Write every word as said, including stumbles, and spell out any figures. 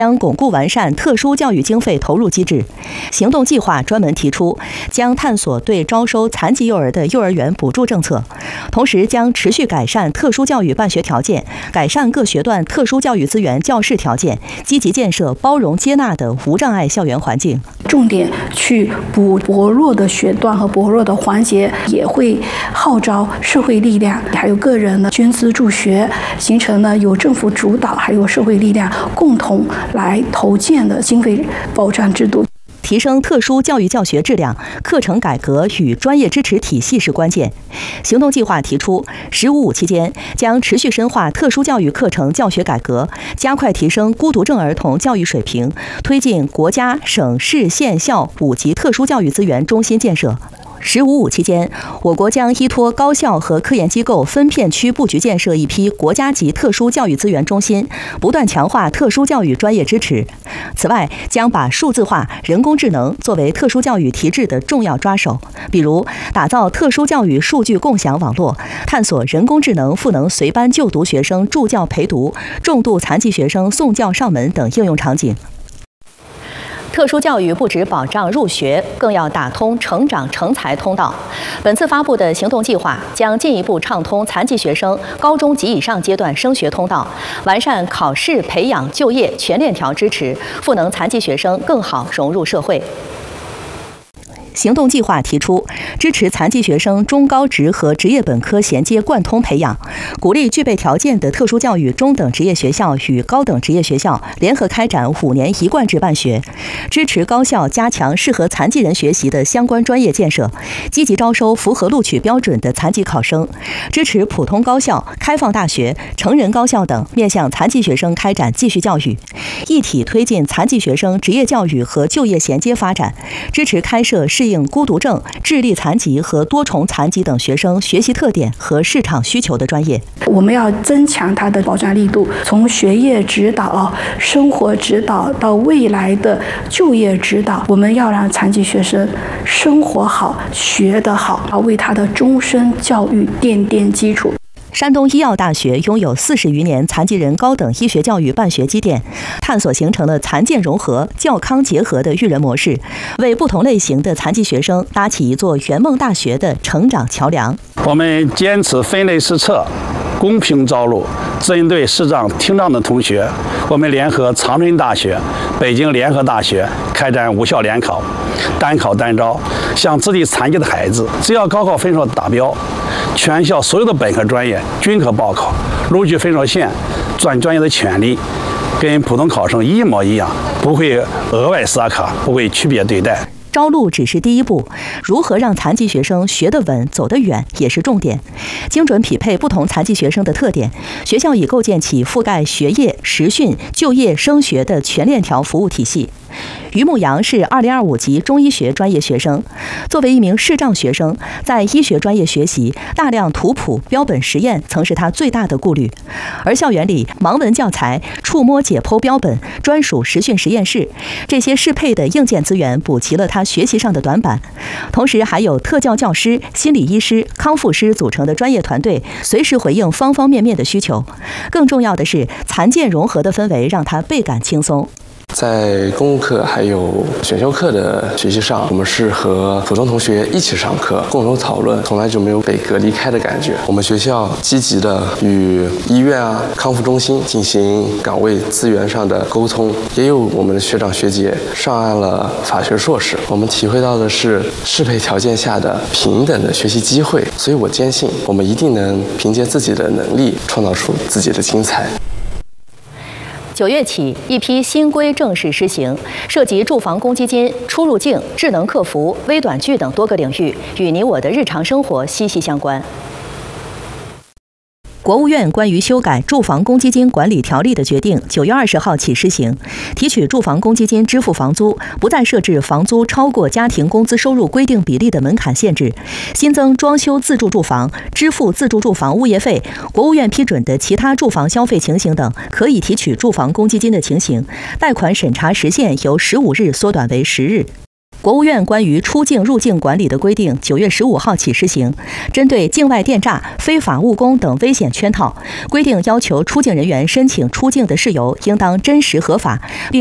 将巩固完善特殊教育经费投入机制。行动计划专门提出，将探索对招收残疾幼儿的幼儿园补助政策，同时将持续改善特殊教育办学条件，改善各学段特殊教育资源教室条件，积极建设包容接纳的无障碍校园环境。 重点去补薄弱的学段和薄弱的环节，也会号召社会力量还有个人的捐资助学，形成呢由政府主导还有社会力量共同来投建的经费保障制度。 提升特殊教育教学质量，课程改革与专业支持体系是关键。行动计划提出，十五五期间将持续深化特殊教育课程教学改革，加快提升孤独症儿童教育水平，推进国家、省市县校五级特殊教育资源中心建设。十五五期间，我国将依托高校和科研机构分片区布局建设一批国家级特殊教育资源中心，不断强化特殊教育专业支持。此外，将把数字化、人工智能作为特殊教育提质的重要抓手，比如打造特殊教育数据共享网络，探索人工智能赋能随班就读学生助教陪读、重度残疾学生送教上门等应用场景。特殊教育不只保障入学，更要打通成长成才通道。本次发布的行动计划将进一步畅通残疾学生高中及以上阶段升学通道，完善考试、培养、就业全链条支持，赋能残疾学生更好融入社会。行动计划提出，支持残疾学生中高职和职业本科衔接贯通培养，鼓励具备条件的特殊教育中等职业学校与高等职业学校联合开展五年一贯制办学，支持高校加强适合残疾人学习的相关专业建设，积极招收符合录取标准的残疾考生，支持普通高校、开放大学、成人高校等面向残疾学生开展继续教育，一体推进残疾学生职业教育和就业衔接发展，支持开设适应孤独症、智力残疾和多重残疾等学生学习特点和市场需求的专业。 我们要增强它的保障力度，从学业指导、生活指导到未来的就业指导，我们要让残疾学生生活好、学得好，为他的终身教育奠定基础。 山东医药大学拥有四十余年残疾人高等医学教育办学积淀，探索形成了残健融合、教康结合的育人模式，为不同类型的残疾学生搭起一座圆梦大学的成长桥梁。 我们坚持分类施测、公平招录，针对视障、听障的同学，我们联合长春大学、北京联合大学开展无效联考，单考单招，像智力残疾的孩子，只要高考分数达标，全校所有的本科专业均可报考，录取分数线、转专业的权利跟普通考生一模一样，不会额外刷卡，不会区别对待。 招录只是第一步，如何让残疾学生学得稳、走得远也是重点。精准匹配不同残疾学生的特点，学校已构建起覆盖学业、实训、就业、升学的全链条服务体系。于牧阳是二零二五级中医学专业学生，作为一名视障学生，在医学专业学习，大量图谱、标本实验曾是他最大的顾虑。而校园里盲文教材、触摸解剖标本、专属实训实验室，这些适配的硬件资源补齐了他学习上的短板。同时还有特教教师、心理医师、康复师组成的专业团队，随时回应方方面面的需求。更重要的是，残健融合的氛围让他倍感轻松。 在公务课还有选修课的学习上，我们是和普通同学一起上课，共同讨论，从来就没有被隔离开的感觉。我们学校积极的与医院啊、康复中心进行岗位资源上的沟通，也有我们的学长学姐上岸了法学硕士。我们体会到的是适配条件下的平等的学习机会，所以我坚信我们一定能凭借自己的能力创造出自己的精彩。 九月起，一批新规正式施行，涉及住房公积金、出入境、智能客服、微短剧等多个领域，与你我的日常生活息息相关。国务院关于修改住房公积金管理条例的决定，九月二十号起施行。提取住房公积金支付房租，不再设置房租超过家庭工资收入规定比例的门槛限制，新增装修自住住房、支付自住住房物业费、国务院批准的其他住房消费情形等可以提取住房公积金的情形，贷款审查时限由十五日缩短为十日。 国务院关于出境入境管理的规定九月十五号起施行，针对境外电诈、非法务工等危险圈套，规定要求出境人员申请出境的事由应当真实合法，并